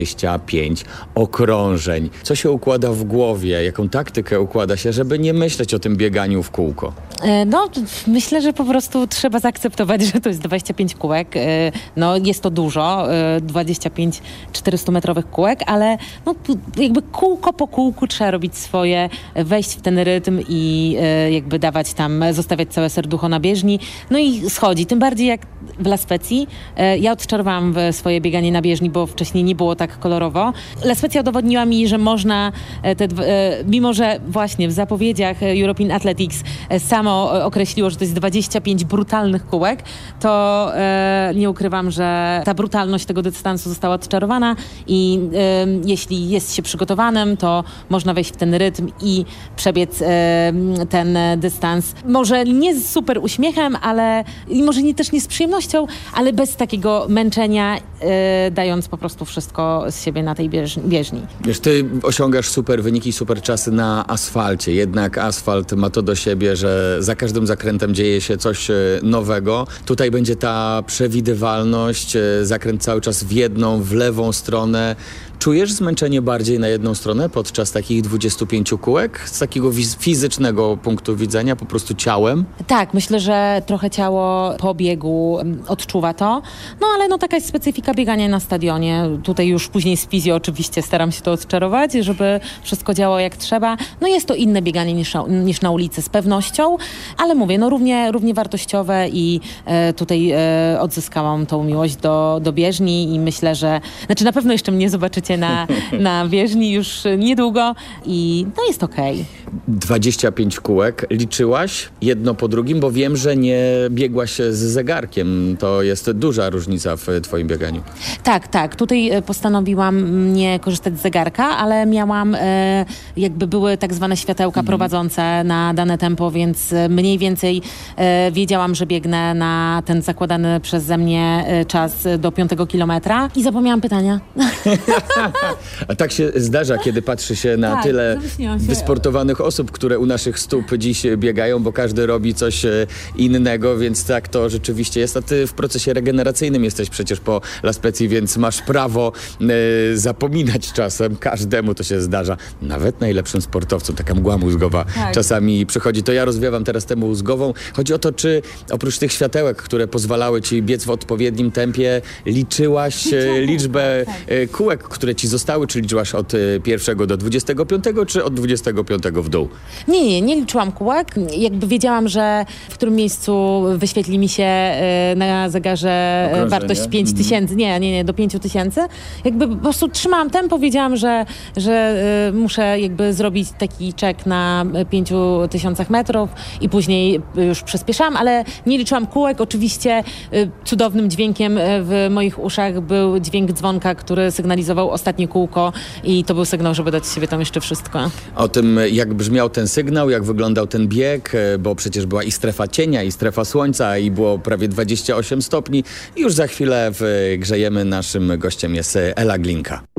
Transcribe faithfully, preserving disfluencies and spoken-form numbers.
dwadzieścia pięć okrążeń. Co się układa w głowie? Jaką taktykę układa się, żeby nie myśleć o tym bieganiu w kółko? No, myślę, że po prostu trzeba zaakceptować, że to jest dwadzieścia pięć kółek. No, jest to dużo, dwadzieścia pięć czterystumetrowych kółek, ale no, jakby kółko po kółku trzeba robić swoje, wejść w ten rytm i jakby dawać tam, zostawiać całe serducho na bieżni. No i schodzi. Tym bardziej jak w La Spezia. Ja odczarowałam swoje bieganie na bieżni, bo wcześniej nie było tak kolorowo. La Spezia udowodniła mi, że można, te, mimo że właśnie w zapowiedziach European Athletics samo określiło, że to jest dwadzieścia pięć brutalnych kółek, to e, nie ukrywam, że ta brutalność tego dystansu została odczarowana i e, jeśli jest się przygotowanym, to można wejść w ten rytm i przebiec e, ten dystans. Może nie z super uśmiechem, ale i może nie, też nie z przyjemnością, ale bez takiego męczenia, e, dając po prostu wszystko z siebie na tej bież, bieżni. Wiesz, ty osiągasz super wyniki, super czasy na asfalcie, jednak asfalt ma to do siebie, że za każdym zakrętem dzieje się coś nowego. Tutaj będzie ta przewidywalność, zakręt cały czas w jedną, w lewą stronę. Czujesz zmęczenie bardziej na jedną stronę podczas takich dwudziestu pięciu kółek? Z takiego fizycznego punktu widzenia, po prostu ciałem? Tak, myślę, że trochę ciało po biegu odczuwa to. No ale no taka jest specyfika biegania na stadionie. Tutaj już później z fizjo oczywiście staram się to odczarować, żeby wszystko działało jak trzeba. No jest to inne bieganie niż, niż na ulicy z pewnością, ale mówię, no równie, równie wartościowe i e, tutaj e, odzyskałam tą miłość do, do bieżni i myślę, że, znaczy na pewno jeszcze mnie zobaczycie na, na bieżni już niedługo i no jest okej. dwadzieścia pięć kółek. Liczyłaś jedno po drugim, bo wiem, że nie biegłaś z zegarkiem. To jest duża różnica w twoim bieganiu. Tak, tak. Tutaj postanowiłam nie korzystać z zegarka, ale miałam, e, jakby były tak zwane światełka mhm. prowadzące na dane tempo, więc mniej więcej e, wiedziałam, że biegnę na ten zakładany przeze mnie czas do piątego kilometra i zapomniałam pytania. A tak się zdarza, kiedy patrzy się na tak, tyle się. wysportowanych osób, które u naszych stóp dziś biegają, bo każdy robi coś innego, więc tak to rzeczywiście jest. A ty w procesie regeneracyjnym jesteś przecież po La Spezia, więc masz prawo e, zapominać czasem. Każdemu to się zdarza. Nawet najlepszym sportowcom taka mgła mózgowa tak. czasami przychodzi. To ja rozwiewam teraz tę mózgową. Chodzi o to, czy oprócz tych światełek, które pozwalały ci biec w odpowiednim tempie, liczyłaś e, liczbę e, kółek, które ci zostały, czy liczyłaś od pierwszego do dwudziestego piątego, czy od dwudziestego piątego w dół? Nie, nie, nie liczyłam kółek. Jakby wiedziałam, że w którym miejscu wyświetli mi się y, na zegarze Okrążenie. wartość pięć tysięcy. Nie, nie, nie, do pięciu tysięcy. Jakby po prostu trzymałam tempo, wiedziałam, że, że y, muszę jakby zrobić taki czek na pięciu tysiącach metrów i później już przyspieszałam, ale nie liczyłam kółek. Oczywiście y, cudownym dźwiękiem w moich uszach był dźwięk dzwonka, który sygnalizował ostatnie kółko i to był sygnał, żeby dać z siebie tam jeszcze wszystko. O tym, jak brzmiał ten sygnał, jak wyglądał ten bieg, bo przecież była i strefa cienia, i strefa słońca, i było prawie dwadzieścia osiem stopni. I już za chwilę wgrzejemy. Naszym gościem jest Ela Glinka.